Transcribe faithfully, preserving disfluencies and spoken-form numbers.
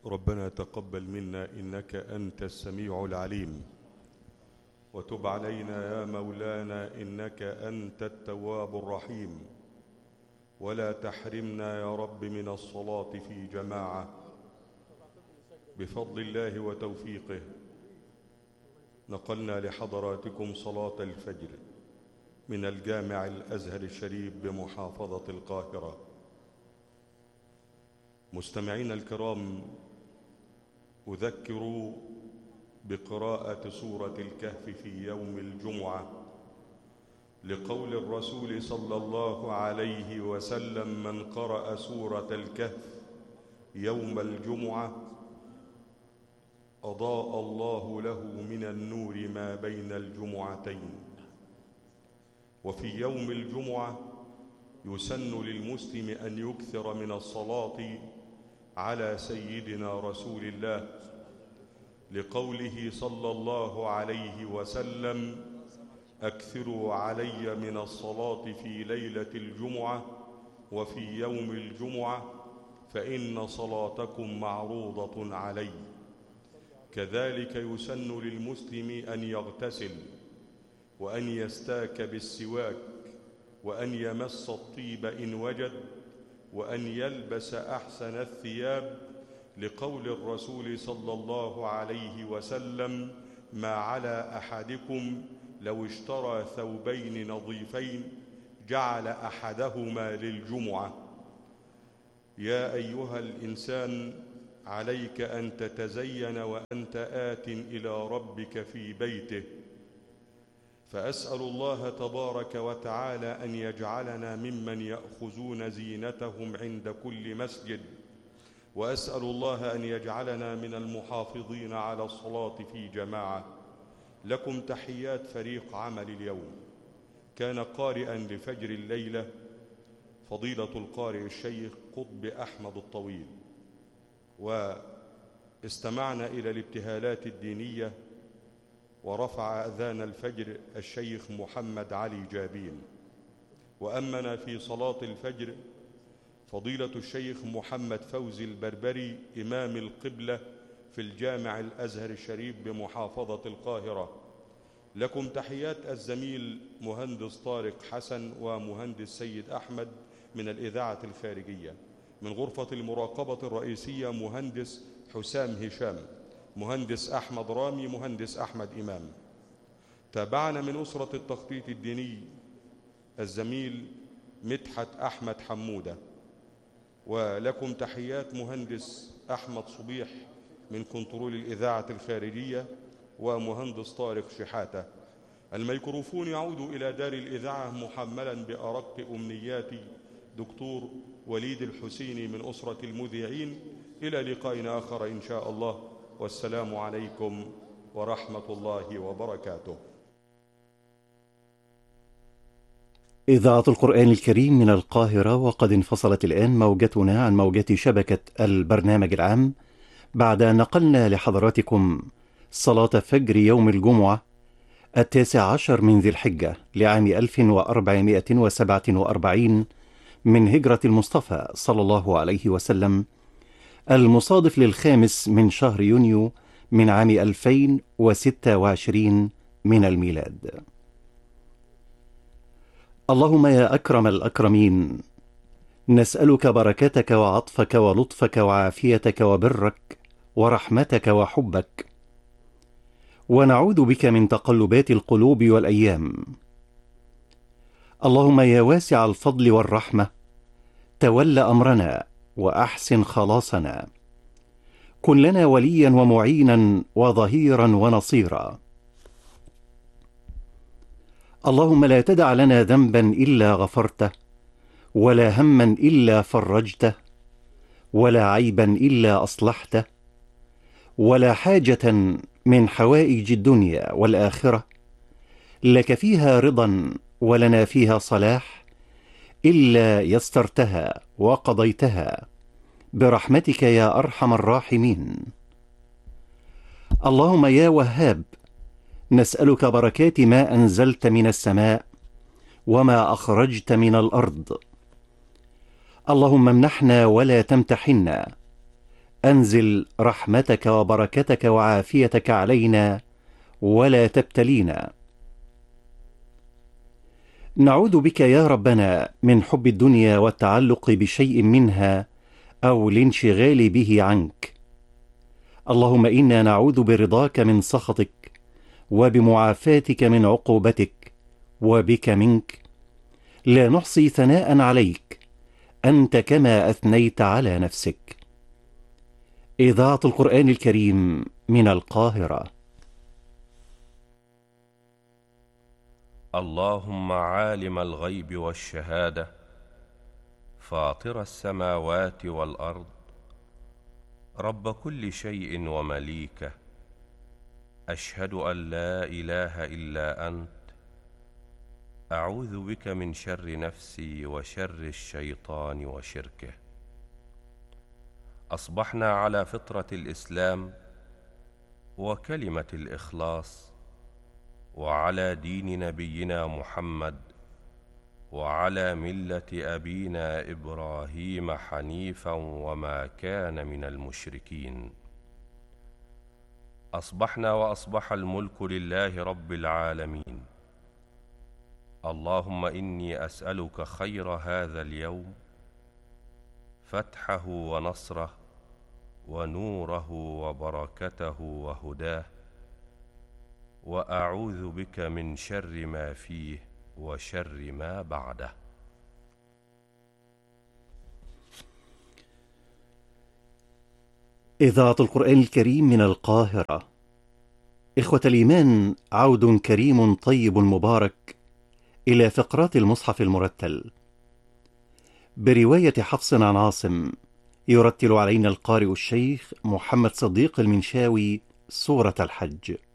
ربنا تقبل منا إنك أنت السميع العليم، وتب علينا يا مولانا إنك أنت التواب الرحيم، ولا تحرمنا يا رب من الصلاة في جماعة بفضل الله وتوفيقه. نقلنا لحضراتكم صلاة الفجر من الجامع الأزهر الشريف بمحافظة القاهرة. مستمعين الكرام، أذكر بقراءة سورة الكهف في يوم الجمعة لقول الرسول صلى الله عليه وسلم: من قرأ سورة الكهف يوم الجمعة أضاء الله له من النور ما بين الجمعتين. وفي يوم الجمعة يسن للمسلم أن يكثر من الصلاة على سيدنا رسول الله لقوله صلى الله عليه وسلم: أكثروا علي من الصلاة في ليلة الجمعة وفي يوم الجمعة فإن صلاتكم معروضة علي. كذلك يسن للمسلم أن يغتسل وأن يستاك بالسواك وأن يمس الطيب إن وجد وأن يلبس أحسن الثياب لقول الرسول صلى الله عليه وسلم: ما على أحدكم لو اشترى ثوبين نظيفين جعل أحدهما للجمعة. يا أيها الإنسان، عليك أن تتزين وأنت آت إلى ربك في بيته، فأسأل الله تبارك وتعالى أن يجعلنا ممن يأخذون زينتهم عند كل مسجد، وأسأل الله أن يجعلنا من المحافظين على الصلاة في جماعة. لكم تحيات فريق عمل اليوم. كان قارئا لفجر الليلة فضيلة القارئ الشيخ قطب أحمد الطويل، واستمعنا إلى الابتهالات الدينية، ورفع أذان الفجر الشيخ محمد علي جابين، وأمنا في صلاة الفجر فضيلة الشيخ محمد فوزي البربري إمام القبلة في الجامع الأزهر الشريف بمحافظة القاهرة. لكم تحيات الزميل مهندس طارق حسن ومهندس سيد أحمد من الإذاعة الخارجية. من غرفة المراقبة الرئيسية مهندس حسام هشام، مهندس أحمد رامي، مهندس أحمد إمام. تابعنا من أسرة التخطيط الديني الزميل مدحت أحمد حمودة. ولكم تحيات مهندس أحمد صبيح من كنترول الإذاعة الخارجية ومهندس طارق شحاتة. الميكروفون يعود إلى دار الإذاعة محملا بأرق أمنيات دكتور وليد الحسيني من أسرة المذيعين. إلى لقاء آخر إن شاء الله، والسلام عليكم ورحمة الله وبركاته. إذاعة القرآن الكريم من القاهرة، وقد انفصلت الآن موجتنا عن موجة شبكة البرنامج العام بعد أن نقلنا لحضراتكم صلاة فجر يوم الجمعة التاسع عشر من ذي الحجة لعام ألف وأربعمائة وسبعة وأربعين من هجرة المصطفى صلى الله عليه وسلم، المصادف للخامس من شهر يونيو من عام ألفين وستة وعشرين من الميلاد. اللهم يا أكرم الأكرمين، نسألك بركتك وعطفك ولطفك وعافيتك وبرك ورحمتك وحبك، ونعوذ بك من تقلبات القلوب والأيام. اللهم يا واسع الفضل والرحمة، تول أمرنا وأحسن خلاصنا، كن لنا وليا ومعينا وظهيرا ونصيرا. اللهم لا تدع لنا ذنبا إلا غفرته، ولا هما إلا فرجته، ولا عيبا إلا أصلحته، ولا حاجة من حوائج الدنيا والآخرة لك فيها رضا ولنا فيها صلاح إلا يسترتها وقضيتها برحمتك يا أرحم الراحمين. اللهم يا وهاب، نسألك بركات ما أنزلت من السماء وما أخرجت من الأرض. اللهم امنحنا ولا تمتحنا، أنزل رحمتك وبركتك وعافيتك علينا ولا تبتلينا. نعوذ بك يا ربنا من حب الدنيا والتعلق بشيء منها أو الانشغال به عنك. اللهم إنا نعوذ برضاك من سخطك وبمعافاتك من عقوبتك وبك منك، لا نحصي ثناء عليك أنت كما أثنيت على نفسك. إذاعة القرآن الكريم من القاهرة. اللهم عالم الغيب والشهادة، فاطر السماوات والأرض، رب كل شيء ومليكه، أشهد أن لا إله إلا أنت، أعوذ بك من شر نفسي وشر الشيطان وشركه. أصبحنا على فطرة الإسلام وكلمة الإخلاص، وعلى دين نبينا محمد، وعلى ملة أبينا إبراهيم حنيفا وما كان من المشركين. أصبحنا وأصبح الملك لله رب العالمين. اللهم إني أسألك خير هذا اليوم، فتحه ونصره ونوره وبركته وهداه، وأعوذ بك من شر ما فيه وشر ما بعده. إذاعة القرآن الكريم من القاهرة. إخوة الإيمان، عود كريم طيب مبارك إلى فقرات المصحف المرتل برواية حفص عن عاصم. يرتل علينا القارئ الشيخ محمد صديق المنشاوي سورة الحج.